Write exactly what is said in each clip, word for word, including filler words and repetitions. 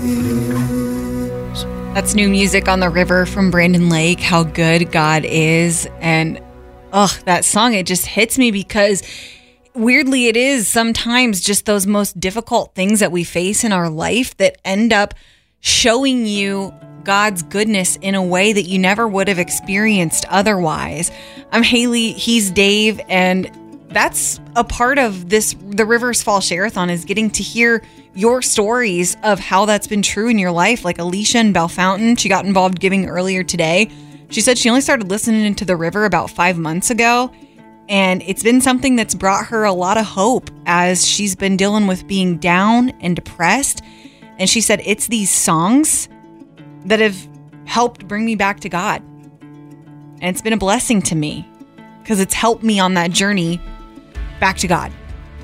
That's new music on the river from Brandon Lake, How Good God Is. And, oh, that song, it just hits me because weirdly it is sometimes just those most difficult things that we face in our life that end up showing you God's goodness in a way that you never would have experienced otherwise. I'm Haley, he's Dave, and that's a part of this, the Rivers Fall Share-a-thon, is getting to hear your stories of how that's been true in your life. Like Alicia in Bellefontaine, she got involved giving earlier today. She said she only started listening to the river about five months ago. And it's been something that's brought her a lot of hope as she's been dealing with being down and depressed. And she said, it's these songs that have helped bring me back to God. And it's been a blessing to me because it's helped me on that journey back to God.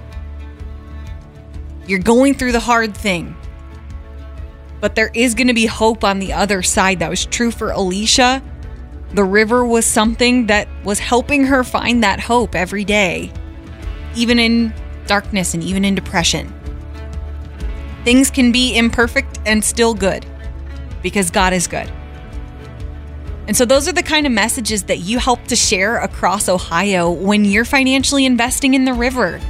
You're going through the hard thing, but there is going to be hope on the other side. That was true for Alicia. The river was something that was helping her find that hope every day, even in darkness and even in depression. Things can be imperfect and still good because God is good. And so those are the kind of messages that you help to share across Ohio when you're financially investing in the river.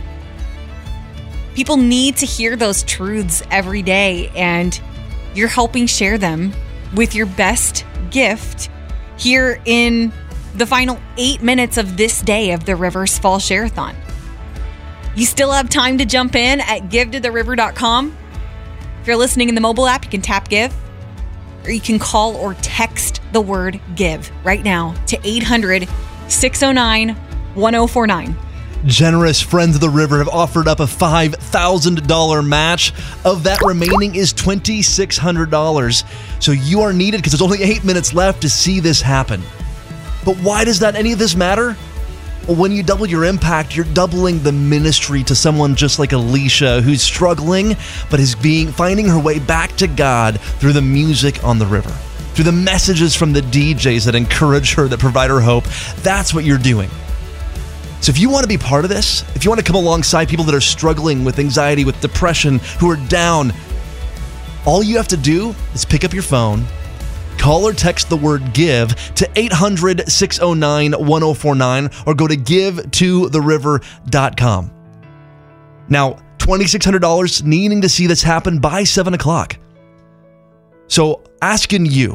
People need to hear those truths every day, and you're helping share them with your best gift here in the final eight minutes of this day of the Rivers Fall Share-a-thon. You still have time to jump in at give to the river dot com. If you're listening in the mobile app, you can tap give, or you can call or text the word give right now to eight hundred, six oh nine, one oh four nine. Generous Friends of the River have offered up a five thousand dollars match. Of that, remaining is two thousand six hundred dollars. So you are needed because there's only eight minutes left to see this happen. But why does that any of this matter? Well, when you double your impact, you're doubling the ministry to someone just like Alicia, who's struggling, but is being finding her way back to God through the music on the river, through the messages from the D Js that encourage her, that provide her hope. That's what you're doing. So if you want to be part of this, if you want to come alongside people that are struggling with anxiety, with depression, who are down, all you have to do is pick up your phone, call or text the word give to eight hundred, six oh nine, one oh four nine, or go to give to the river dot com. Now, two thousand six hundred dollars, needing to see this happen by seven o'clock. So asking you,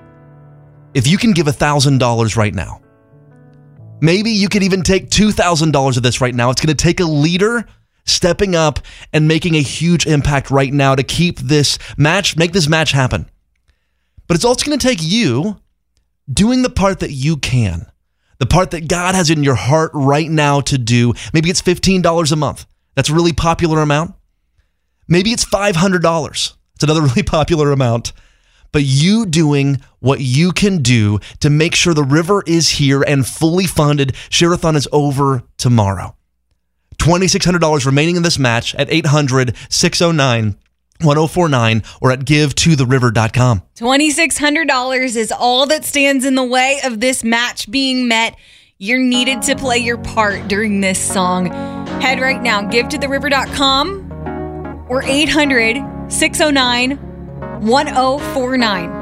if you can give one thousand dollars right now, maybe you could even take two thousand dollars of this right now. It's going to take a leader stepping up and making a huge impact right now to keep this match, make this match happen. But it's also going to take you doing the part that you can, the part that God has in your heart right now to do. Maybe it's fifteen dollars a month. That's a really popular amount. Maybe it's five hundred dollars. It's another really popular amount. But you doing what you can do to make sure the river is here and fully funded. Share-a-thon is over tomorrow. two thousand six hundred dollars remaining in this match at eight hundred, six oh nine, one oh four nine or at give to the river dot com. two thousand six hundred dollars is all that stands in the way of this match being met. You're needed to play your part during this song. Head right now, give to the river dot com or eight hundred, six oh nine, one oh four nine.